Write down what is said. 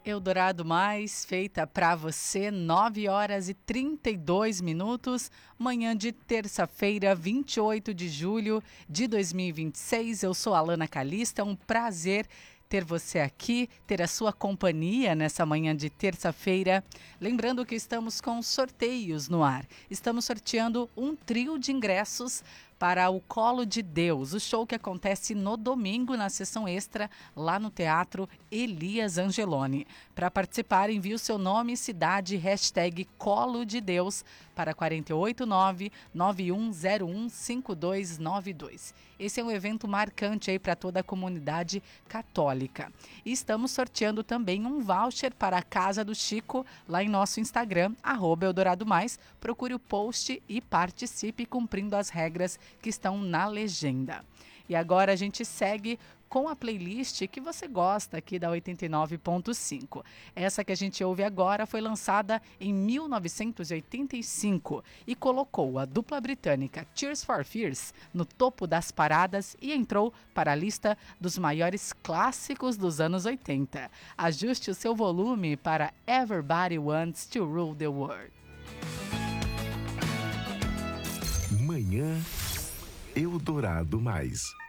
Eldorado Mais, feita para você, 9 horas e 32 minutos, manhã de terça-feira, 28 de julho de 2026. Eu sou a Alana Calista, é um prazer ter você aqui, ter a sua companhia nessa manhã de terça-feira. Lembrando que estamos com sorteios no ar. Estamos sorteando um trio de ingressos para o Colo de Deus, o show que acontece no domingo na sessão extra lá no Teatro Elias Angeloni. Para participar, envie o seu nome e cidade, hashtag Colo de Deus para 489-9101-5292. Esse é um evento marcante aí para toda a comunidade católica. E estamos sorteando também um voucher para a Casa do Chico lá em nosso Instagram, @EldoradoMais. Procure o post e participe cumprindo as regras que estão na legenda. E agora a gente segue com a playlist que você gosta aqui da 89.5. Essa que a gente ouve agora foi lançada em 1985 e colocou a dupla britânica Tears for Fears no topo das paradas e entrou para a lista dos maiores clássicos dos anos 80. Ajuste o seu volume para Everybody Wants to Rule the World. Manhã Eldorado Mais.